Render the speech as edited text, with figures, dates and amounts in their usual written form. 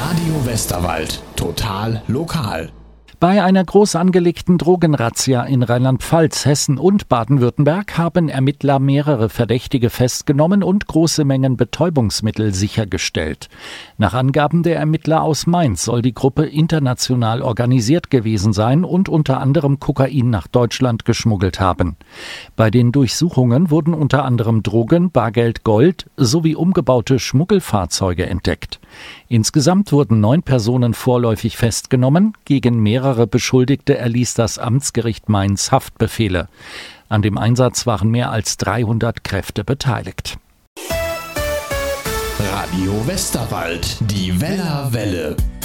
Radio Westerwald. Total lokal. Bei einer groß angelegten Drogenrazzia in Rheinland-Pfalz, Hessen und Baden-Württemberg haben Ermittler mehrere Verdächtige festgenommen und große Mengen Betäubungsmittel sichergestellt. Nach Angaben der Ermittler aus Mainz soll die Gruppe international organisiert gewesen sein und unter anderem Kokain nach Deutschland geschmuggelt haben. Bei den Durchsuchungen wurden unter anderem Drogen, Bargeld, Gold sowie umgebaute Schmuggelfahrzeuge entdeckt. Insgesamt wurden 9 Personen vorläufig festgenommen. Gegen mehrere Beschuldigte erließ das Amtsgericht Mainz Haftbefehle. An dem Einsatz waren mehr als 300 Kräfte beteiligt. Radio Westerwald, die Weller Welle.